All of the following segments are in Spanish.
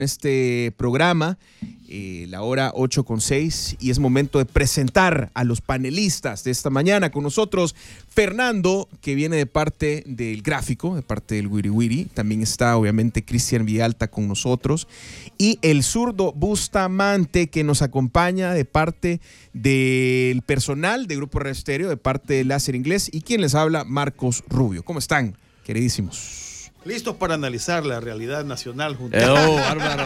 este programa, la hora 8:06, y es momento de presentar a los panelistas de esta mañana. Con nosotros Fernando, que viene de parte del gráfico, de parte del Wiri Wiri. También está obviamente Cristian Villalta con nosotros, y el zurdo Bustamante, que nos acompaña de parte del personal de Grupo Radio Estéreo, de parte de Láser Inglés, y quien les habla, Marcos Rubio. ¿Cómo están, queridísimos? Listos para analizar la realidad nacional junto bárbaro,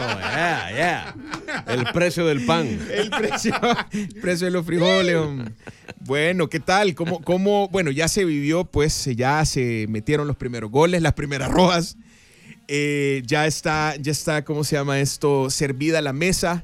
el precio del pan. El precio de los frijoles. Bueno, ¿qué tal? Bueno, ya se vivió, pues ya se metieron los primeros goles, las primeras rojas. Ya está, ¿cómo se llama esto? Servida la mesa.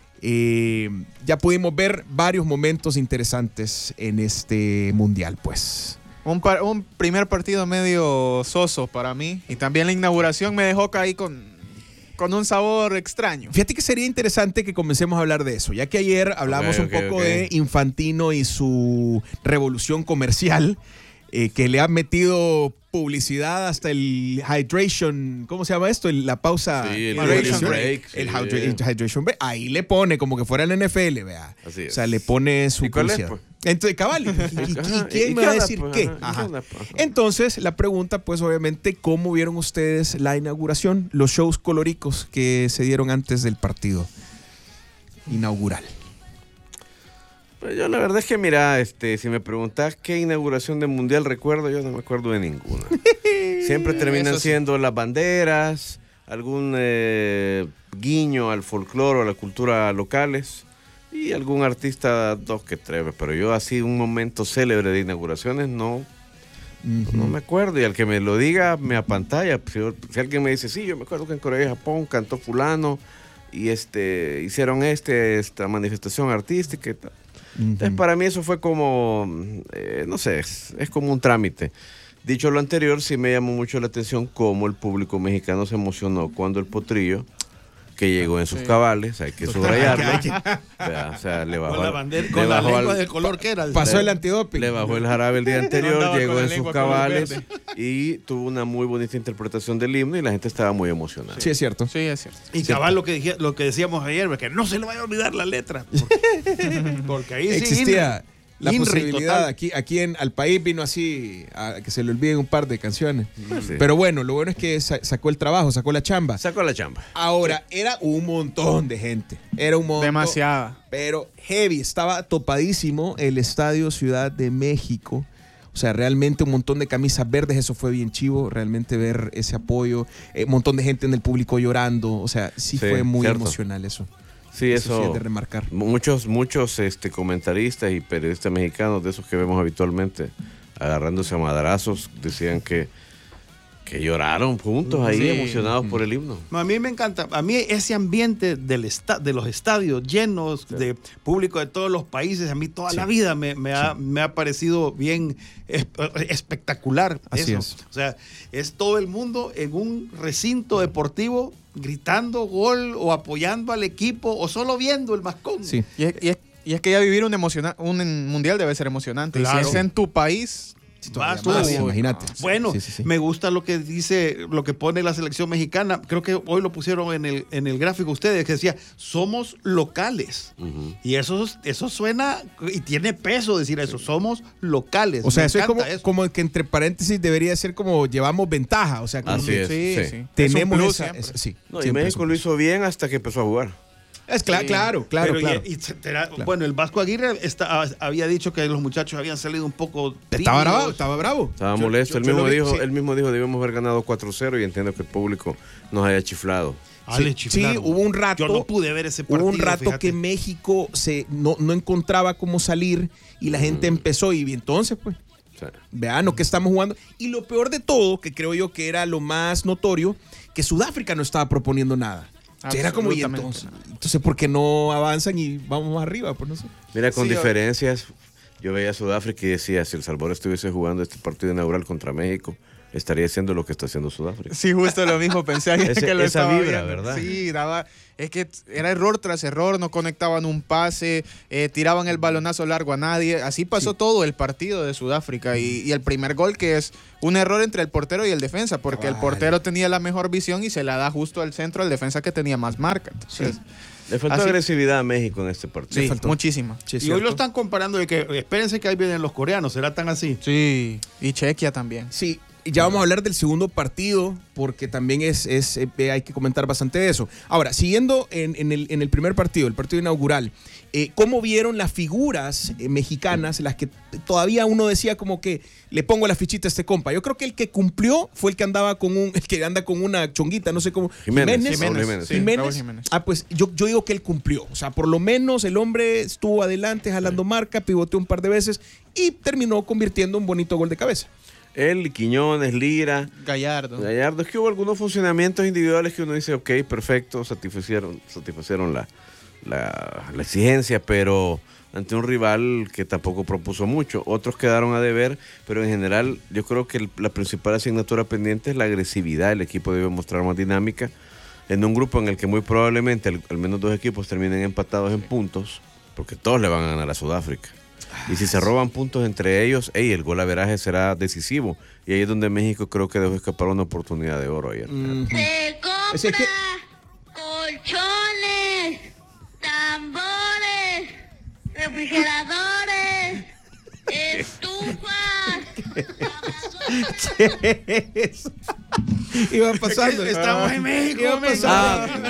Ya pudimos ver varios momentos interesantes en este mundial, pues. Un primer partido medio soso para mí, y también la inauguración me dejó caer con un sabor extraño. Fíjate que sería interesante que comencemos a hablar de eso, ya que ayer hablamos un poco de Infantino y su revolución comercial, que le ha metido publicidad hasta el hydration, ¿cómo se llama esto? La pausa. Sí, el hydration break. El hydration break. Ahí le pone como que fuera el NFL, vea. Así es. O sea, le pone su publicidad. Pues? Entonces, cabal, ¿y quién me va a decir qué? Ajá. Entonces, la pregunta, pues, obviamente, ¿cómo vieron ustedes la inauguración? Los shows coloricos que se dieron antes del partido inaugural. Pues yo la verdad es que, mira, si me preguntas qué inauguración de mundial recuerdo, yo no me acuerdo de ninguna. Siempre terminan siendo las banderas, algún guiño al folclore o a la cultura locales, y algún artista, dos que tres, pero yo así un momento célebre de inauguraciones no me acuerdo, y al que me lo diga me apantalla. Si alguien me dice, sí, yo me acuerdo que en Corea y Japón cantó fulano y hicieron esta manifestación artística y tal. Entonces para mí eso fue como, no sé, es como un trámite. Dicho lo anterior, sí me llamó mucho la atención cómo el público mexicano se emocionó cuando el Potrillo, que llegó en sus cabales, hay que subrayarlo. O sea, le bajó con la bandera, con la lengua del color que era. Pasó el antidoping. Le bajó el jarabe el día anterior, llegó en sus cabales y tuvo una muy bonita interpretación del himno, y la gente estaba muy emocionada. Sí, es cierto. Sí, es cierto. Y cabal lo que decíamos ayer, que no se le vaya a olvidar la letra. Porque ahí existía la Inri posibilidad. total. Aquí al país vino así a que se le olviden un par de canciones. Sí. Pero bueno, lo bueno es que sacó el trabajo, sacó la chamba. Sacó la chamba. Ahora, era un montón de gente. Era un montón. Demasiada. Pero heavy. Estaba topadísimo el Estadio Ciudad de México. O sea, realmente un montón de camisas verdes. Eso fue bien chivo, realmente ver ese apoyo. Un montón de gente en el público llorando. O sea, sí fue muy emocional eso. Sí, eso sí es de remarcar. Muchos comentaristas y periodistas mexicanos, de esos que vemos habitualmente, agarrándose a madrazos, decían que lloraron juntos ahí, emocionados por el himno. A mí me encanta, a mí ese ambiente de los estadios llenos de público de todos los países, a mí toda la vida me ha parecido bien espectacular. Así eso. es. O sea, es todo el mundo en un recinto deportivo gritando gol o apoyando al equipo o solo viendo el mascón. Sí. Y es que ya vivir un mundial debe ser emocionante. Claro. Y si es en tu país, Imagínate. Bueno, Sí. me gusta lo que dice, lo que pone la selección mexicana. Creo que hoy lo pusieron en el gráfico ustedes, que decía, somos locales. Y eso suena y tiene peso decir eso, somos locales. O sea, Me eso es encanta como que entre paréntesis debería ser como llevamos ventaja. O sea, como Así que es. sí. tenemos Es un plus esa. Sí, No, y siempre México lo hizo bien hasta que empezó a jugar. Es claro. Pero bueno, el Vasco Aguirre había dicho que los muchachos habían salido un poco tímidos. Estaba bravo. Estaba molesto. yo lo vi, Él mismo dijo, debíamos haber ganado 4-0, y entiendo que el público nos haya chiflado. Sí, hubo un rato. Yo no pude ver ese partido. Hubo un rato, fíjate, que México no encontraba cómo salir, y la gente empezó, y entonces pues vean lo que estamos jugando. Y lo peor de todo, que creo yo que era lo más notorio, que Sudáfrica no estaba proponiendo nada. Era como, y entonces, ¿por qué no avanzan y vamos más arriba? Pues no sé. Mira, con diferencias, yo veía a Sudáfrica y decía, si El Salvador estuviese jugando este partido inaugural contra México, estaría haciendo lo que está haciendo Sudáfrica. Sí, justo lo mismo pensé ayer que lo esa estaba vibra, viendo. ¿verdad? Sí, es que era error tras error, no conectaban un pase, tiraban el balonazo largo a nadie. Así pasó todo el partido de Sudáfrica y el primer gol, que es un error entre el portero y el defensa, porque el portero tenía la mejor visión y se la da justo al centro al defensa que tenía más marca. Entonces, Le faltó agresividad a México en este partido. Sí, muchísima. Sí, y hoy lo están comparando de que espérense que ahí vienen los coreanos, ¿será tan así? Sí, y Chequia también. Sí, ya vamos a hablar del segundo partido porque también hay que comentar bastante de eso. Ahora, siguiendo en el primer partido, el partido inaugural, ¿cómo vieron las figuras mexicanas, las que todavía uno decía como que le pongo la fichita a este compa? Yo creo que el que cumplió fue el que anda con una chonguita, no sé cómo. Jiménez. Raúl Jiménez. Ah, pues yo digo que él cumplió. O sea, por lo menos el hombre estuvo adelante jalando marca, pivoteó un par de veces y terminó convirtiendo un bonito gol de cabeza. Él, Quiñones, Lira, Gallardo. Es que hubo algunos funcionamientos individuales que uno dice, ok, perfecto, satisfacieron la exigencia, pero ante un rival que tampoco propuso mucho. Otros quedaron a deber, pero en general yo creo que la principal asignatura pendiente es la agresividad. El equipo debe mostrar más dinámica en un grupo en el que muy probablemente al menos dos equipos terminen empatados en puntos, porque todos le van a ganar a Sudáfrica. Y si se roban puntos entre ellos, el gol averaje será decisivo. Y ahí es donde México creo que dejó escapar una oportunidad de oro ayer. Se compra colchones, tambores, refrigeradores, estufas. ¿Qué es eso? Iba pasando. Estamos en México. Iba pasando.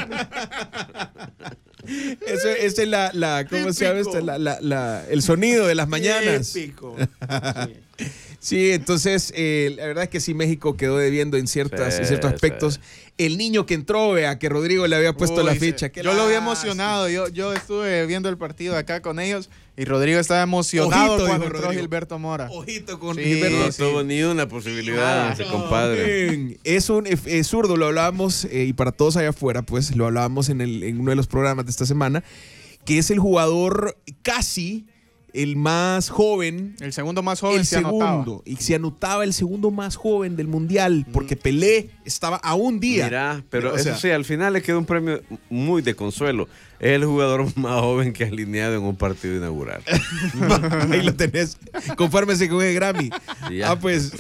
Esa es ¿cómo se llama esto? El sonido de las mañanas. Típico. Sí, entonces la verdad es que sí, México quedó debiendo en ciertos aspectos. El niño que entró, vea, que Rodrigo le había puesto la ficha. Yo lo había emocionado. Yo estuve viendo el partido acá con ellos y Rodrigo estaba emocionado. Ojito, cuando dijo entró Rodrigo. Gilberto Mora. Ojito con Sí, Gilberto. No tuvo ni una posibilidad ese compadre. Es zurdo, lo hablábamos, y para todos allá afuera, pues lo hablábamos en uno de los programas de esta semana, que es el jugador casi el más joven. El segundo más joven se anotaba. anotaba. Y se anotaba el segundo más joven del mundial, porque Pelé estaba a un día. Mira, pero O eso sea, sí, al final le quedó un premio muy de consuelo. Es el jugador más joven que ha alineado en un partido inaugural. ahí lo tenés. Confármese con el Grammy. Ya. Pues,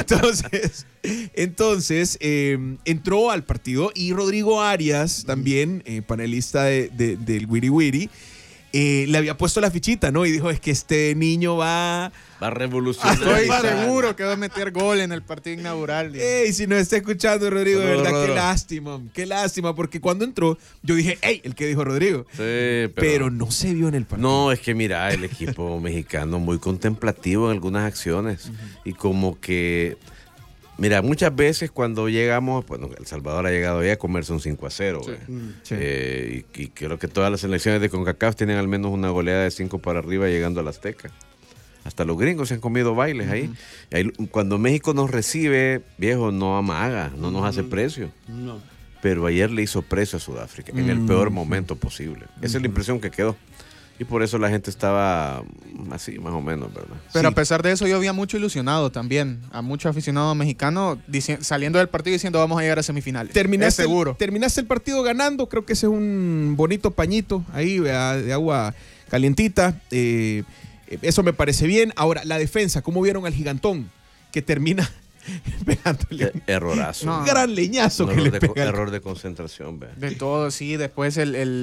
entonces entró al partido y Rodrigo Arias, también panelista del Wiri Wiri, le había puesto la fichita, ¿no? Y dijo, es que este niño va a revolucionar. Estoy seguro que va a meter gol en el partido inaugural. Ey, si nos está escuchando Rodrigo, de Saludos, verdad, Rodrigo. qué lástima, porque cuando entró, yo dije, el que dijo Rodrigo. Sí, pero no se vio en el partido. No, es que mira, el equipo mexicano muy contemplativo en algunas acciones. Y como que, mira, muchas veces cuando llegamos, bueno, El Salvador ha llegado ya a comerse un 5-0. Sí. Y creo que todas las selecciones de CONCACAF tienen al menos una goleada de 5 para arriba llegando al Azteca. Hasta los gringos se han comido bailes ahí. Y ahí. Cuando México nos recibe, viejo, no amaga, no nos hace precio. No. Pero ayer le hizo precio a Sudáfrica en el peor momento posible. Esa es la impresión que quedó. Y por eso la gente estaba así, más o menos, ¿verdad? Pero Sí. a pesar de eso, yo había mucho ilusionado también. A mucho aficionado mexicano saliendo del partido diciendo vamos a llegar a semifinales. Es seguro. Terminaste el partido ganando, creo que ese es un bonito pañito ahí, vea, de agua calientita. Eso me parece bien. Ahora, la defensa, ¿cómo vieron al gigantón? Que termina pegándole Errorazo. No. un gran leñazo que le pega. Error de concentración, vea. De todo, sí. Después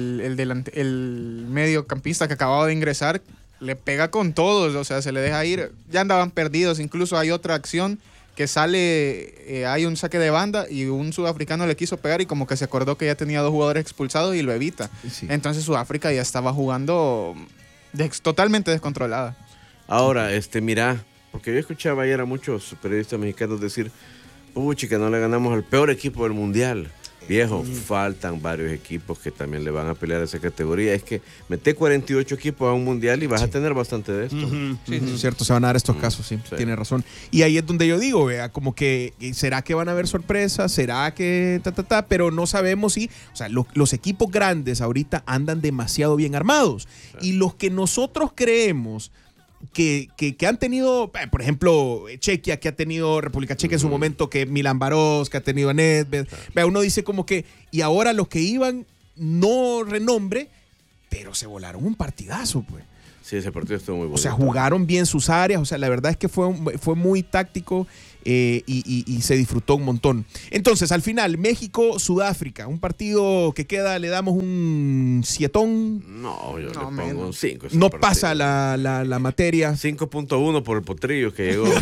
el mediocampista que acababa de ingresar le pega con todos. O sea, se le deja ir. Ya andaban perdidos. Incluso hay otra acción que sale, hay un saque de banda y un sudafricano le quiso pegar y como que se acordó que ya tenía 2 jugadores expulsados y lo evita. Sí. Entonces Sudáfrica ya estaba jugando totalmente descontrolada. Ahora, mira, porque yo escuchaba ayer a muchos periodistas mexicanos decir, puchica, no le ganamos al peor equipo del mundial. Viejo, faltan varios equipos que también le van a pelear a esa categoría. Es que mete 48 equipos a un mundial y vas a tener bastante de esto. Sí, eso es cierto, se van a dar estos casos, sí, tiene razón. Y ahí es donde yo digo, vea, como que ¿será que van a haber sorpresas? ¿Será que Pero no sabemos si, o sea, los equipos grandes ahorita andan demasiado bien armados. Y los que nosotros creemos que han tenido, por ejemplo, Chequia, que ha tenido República Checa en su momento, que Milan Baros, que ha tenido a Nedved. Uno dice como que, y ahora los que iban, no renombre, pero se volaron un partidazo, pues. Sí, ese partido estuvo muy bueno. O sea, jugaron bien sus áreas, o sea, la verdad es que fue muy táctico y se disfrutó un montón. Entonces, al final, México-Sudáfrica, un partido que queda, le damos un 7. No, yo le pongo un 5. No pasa la materia. 5.1 por el potrillo que llegó.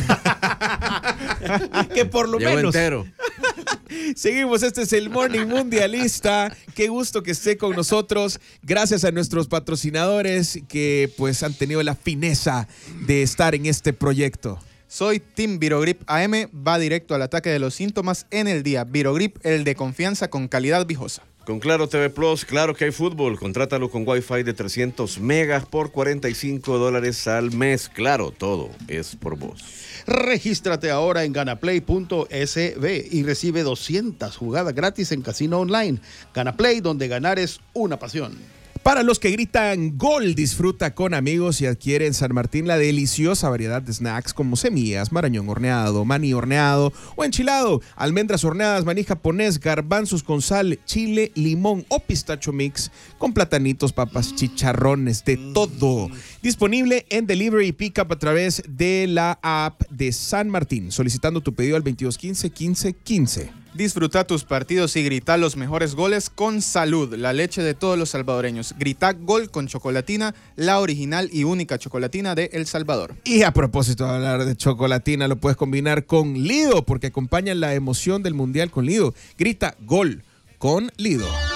Que por lo llegó menos. Entero. Seguimos, este es el Morning Mundialista. Qué gusto que esté con nosotros. Gracias a nuestros patrocinadores que pues han tenido la fineza de estar en este proyecto. Soy Team Virogrip AM, va directo al ataque de los síntomas en el día. Virogrip, el de confianza con calidad viejosa. Con Claro TV Plus, claro que hay fútbol. Contrátalo con Wi-Fi de 300 megas por $45 al mes. Claro, todo es por vos. Regístrate ahora en ganaplay.sb y recibe 200 jugadas gratis en casino online. Ganaplay, donde ganar es una pasión. Para los que gritan gol, disfruta con amigos y adquiere en San Martín la deliciosa variedad de snacks como semillas, marañón horneado, maní horneado o enchilado, almendras horneadas, maní japonés, garbanzos con sal, chile, limón o pistacho mix con platanitos, papas, chicharrones, de todo. Disponible en delivery y pickup a través de la app de San Martín, solicitando tu pedido al 2215-1515. Disfruta tus partidos y grita los mejores goles con Salud, la leche de todos los salvadoreños. Grita gol con chocolatina, la original y única chocolatina de El Salvador. Y a propósito de hablar de chocolatina, lo puedes combinar con Lido, porque acompaña la emoción del Mundial con Lido. Grita gol con Lido.